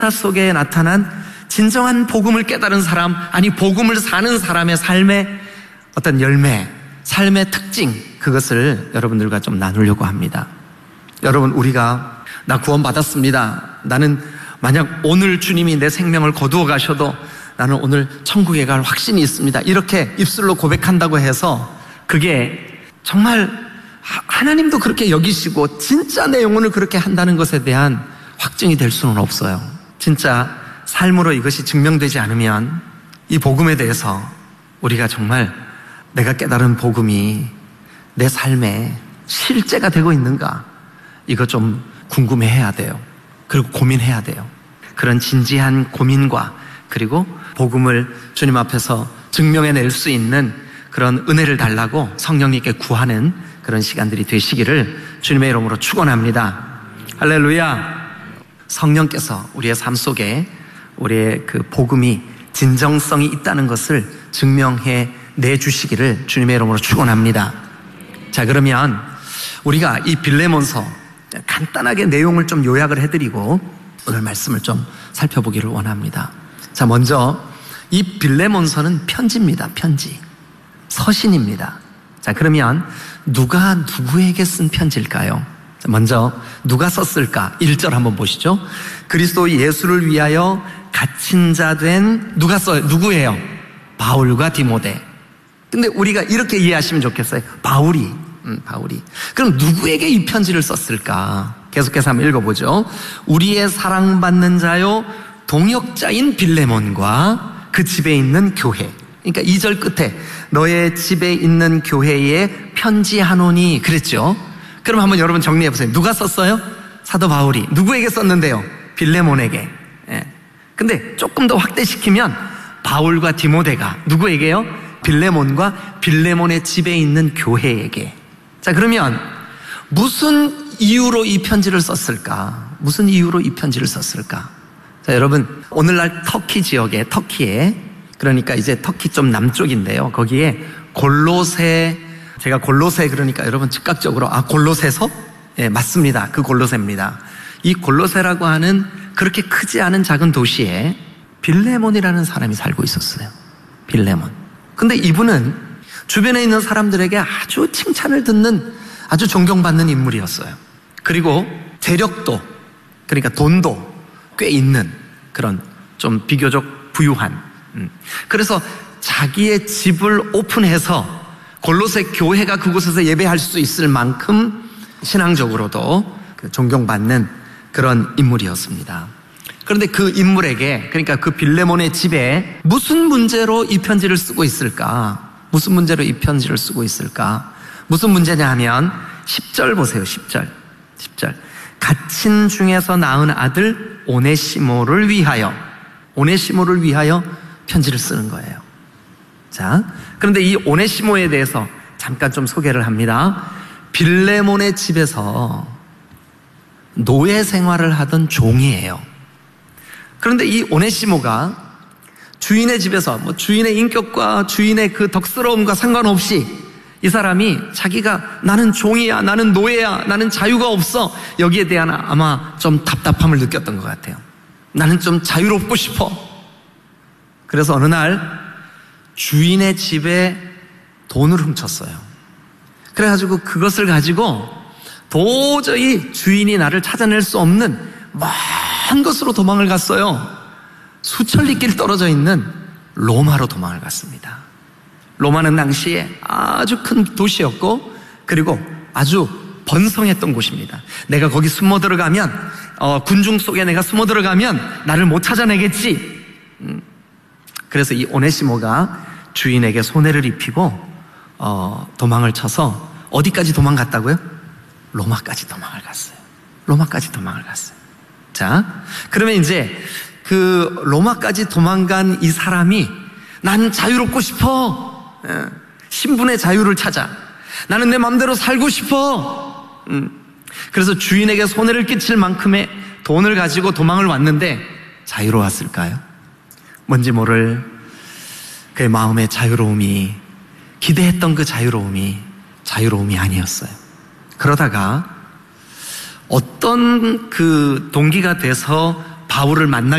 속에 나타난 진정한 복음을 깨달은 사람, 아니 복음을 사는 사람의 삶의 어떤 열매, 삶의 특징, 그것을 여러분들과 좀 나누려고 합니다. 여러분, 우리가 나 구원받았습니다, 나는 만약 오늘 주님이 내 생명을 거두어 가셔도 나는 오늘 천국에 갈 확신이 있습니다, 이렇게 입술로 고백한다고 해서 그게 정말 하나님도 그렇게 여기시고 진짜 내 영혼을 그렇게 한다는 것에 대한 확증이 될 수는 없어요. 진짜 삶으로 이것이 증명되지 않으면 이 복음에 대해서 우리가 정말 내가 깨달은 복음이 내 삶에 실제가 되고 있는가, 이거 좀 궁금해해야 돼요. 그리고 고민해야 돼요. 그런 진지한 고민과 그리고 복음을 주님 앞에서 증명해낼 수 있는 그런 은혜를 달라고 성령님께 구하는 그런 시간들이 되시기를 주님의 이름으로 축원합니다. 할렐루야. 성령께서 우리의 삶 속에 우리의 그 복음이 진정성이 있다는 것을 증명해 내주시기를 주님의 이름으로 축원합니다. 자, 그러면 우리가 이 빌레몬서 간단하게 내용을 좀 요약을 해드리고 오늘 말씀을 좀 살펴보기를 원합니다. 자, 먼저 이 빌레몬서는 편지입니다. 편지, 서신입니다. 자, 그러면 누가 누구에게 쓴 편지일까요? 먼저 누가 썼을까? 1절 한번 보시죠. 그리스도 예수를 위하여 갇힌 자 된 누가 써요? 누구예요? 바울과 디모데. 근데 우리가 이렇게 이해하시면 좋겠어요. 바울이. 그럼 누구에게 이 편지를 썼을까? 계속해서 한번 읽어보죠. 우리의 사랑받는 자요 동역자인 빌레몬과 그 집에 있는 교회. 그러니까 2절 끝에 너의 집에 있는 교회에 편지하노니 그랬죠. 그럼 한번 여러분 정리해보세요. 누가 썼어요? 사도 바울이. 누구에게 썼는데요? 빌레몬에게. 근데 조금 더 확대시키면 바울과 디모데가 누구에게요? 빌레몬과 빌레몬의 집에 있는 교회에게. 자, 그러면 무슨 이유로 이 편지를 썼을까? 무슨 이유로 이 편지를 썼을까? 자, 여러분, 오늘날 터키 지역에, 터키에, 그러니까 이제 터키 좀 남쪽인데요, 거기에 골로새, 제가 골로새 그러니까 여러분 즉각적으로 골로새서? 예, 맞습니다. 그 골로새입니다. 이 골로새라고 하는 그렇게 크지 않은 작은 도시에 빌레몬이라는 사람이 살고 있었어요. 빌레몬. 근데 이분은 주변에 있는 사람들에게 아주 칭찬을 듣는 아주 존경받는 인물이었어요. 그리고 재력도, 그러니까 돈도 꽤 있는 그런 좀 비교적 부유한. 그래서 자기의 집을 오픈해서 골로새 교회가 그곳에서 예배할 수 있을 만큼 신앙적으로도 존경받는 그런 인물이었습니다. 그런데 그 인물에게, 그러니까 그 빌레몬의 집에 무슨 문제로 이 편지를 쓰고 있을까? 무슨 문제로 이 편지를 쓰고 있을까? 무슨 문제냐 하면 10절 보세요. 10절. 갇힌 중에서 낳은 아들 오네시모를 위하여 편지를 쓰는 거예요. 자, 그런데 이 오네시모에 대해서 잠깐 좀 소개를 합니다. 빌레몬의 집에서 노예 생활을 하던 종이에요. 그런데 이 오네시모가 주인의 집에서 주인의 인격과 주인의 그 덕스러움과 상관없이 이 사람이 자기가 나는 종이야, 나는 노예야, 나는 자유가 없어, 여기에 대한 아마 좀 답답함을 느꼈던 것 같아요. 나는 좀 자유롭고 싶어. 그래서 어느 날 주인의 집에 돈을 훔쳤어요. 그래가지고 그것을 가지고 도저히 주인이 나를 찾아낼 수 없는 먼 곳으로 도망을 갔어요. 수천리 길 떨어져 있는 로마로 도망을 갔습니다. 로마는 당시에 아주 큰 도시였고 그리고 아주 번성했던 곳입니다. 내가 거기 숨어 들어가면 군중 속에 내가 숨어 들어가면 나를 못 찾아내겠지. 그래서 이 오네시모가 주인에게 손해를 입히고 도망을 쳐서 어디까지 도망갔다고요? 로마까지 도망을 갔어요. 자, 그러면 이제 그 로마까지 도망간 이 사람이 난 자유롭고 싶어. 신분의 자유를 찾아. 나는 내 마음대로 살고 싶어. 그래서 주인에게 손해를 끼칠 만큼의 돈을 가지고 도망을 왔는데 자유로웠을까요? 뭔지 모를 그의 마음의 자유로움이, 기대했던 그 자유로움이 아니었어요. 그러다가 어떤 그 동기가 돼서 바울을 만나게